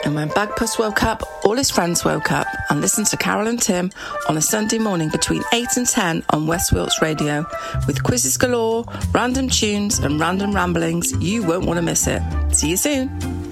And when Bagpuss woke up, all his friends woke up and listened to Carol and Tim on a Sunday morning between 8 and 10 on West Wilts Radio. With quizzes galore, random tunes and random ramblings, you won't want to miss it. See you soon.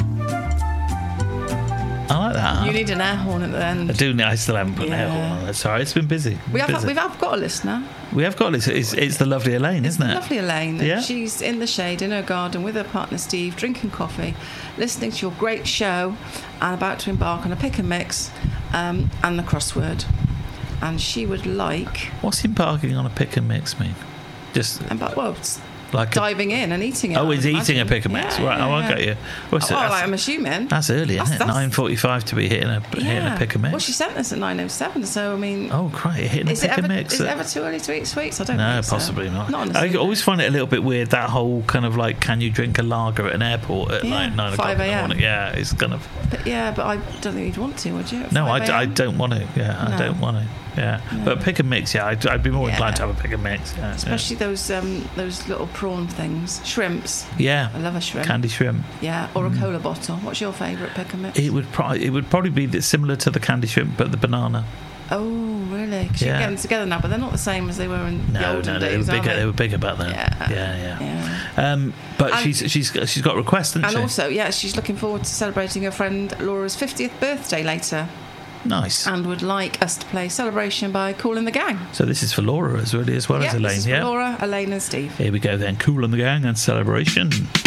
I like that. You need an air horn at the end. I do. I still haven't put an air horn on. That's all right. It's been busy. We've got a listener. We have got a listener. It's the lovely Elaine, isn't it? Lovely Elaine. Yeah. She's in the shade in her garden with her partner Steve, drinking coffee, listening to your great show, and about to embark on a pick and mix and the crossword. And she would like. What's embarking on a pick and mix mean? Just like diving in and eating it. Oh, he's eating a pick and mix. Right. Oh, I got you. I'm assuming. That's early, isn't it? 9:45 to be hitting a pick and mix. Well, she sent us at 9:07, so I mean. Oh, crikey, hitting a pick and mix. Is it ever too early to eat sweets? I don't know. No, possibly not. Not I always find it a little bit weird, that whole kind of like, can you drink a lager at an airport at like 9 o'clock in the morning? Yeah, it's kind of. But I don't think you'd want to, would you? No, I don't want to. Yeah, no. I don't want to. Yeah, no. But pick and mix, I'd be more inclined to have a pick and mix. Yeah, especially those little prawn things, shrimps. Yeah, I love a shrimp. Candy shrimp. Yeah, or a cola bottle. What's your favourite pick and mix? It would probably be similar to the candy shrimp, but the banana. Oh, really? Because you're getting together now, but they're not the same as they were in the olden days. They were bigger back then. Yeah. But she's got requests, hasn't she? And also, she's looking forward to celebrating her friend Laura's 50th birthday later. Nice. And would like us to play Celebration by Kool and the Gang. So this is for Laura as well as Elaine, this is for Laura, Elaine and Steve. Here we go then. Kool and the Gang and Celebration.